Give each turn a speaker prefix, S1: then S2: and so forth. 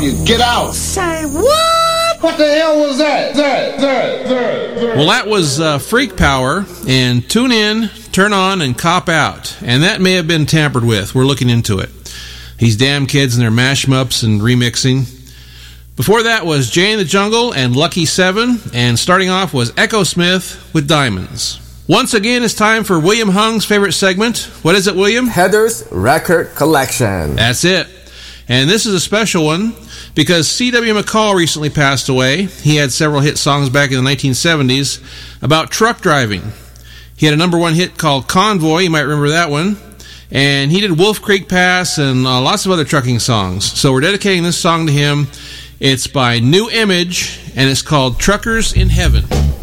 S1: of you. Get out.
S2: Say what?
S1: What the hell was that?
S3: Well, that was Freak Power, and Tune In, Turn On, and Cop Out. And that may have been tampered with. We're looking into it. These damn kids and their mash-ups and remixing. Before that was Jay in the Jungle and Lucky 7, and starting off was Echo Smith with Diamonds. Once again, it's time for William Hung's favorite segment. What is it, William?
S4: Heather's Record Collection.
S3: That's it. And this is a special one because C.W. McCall recently passed away. He had several hit songs back in the 1970s about truck driving. He had a number one hit called Convoy. You might remember that one. And he did Wolf Creek Pass and lots of other trucking songs. So we're dedicating this song to him. It's by New Image, and it's called Truckers in Heaven.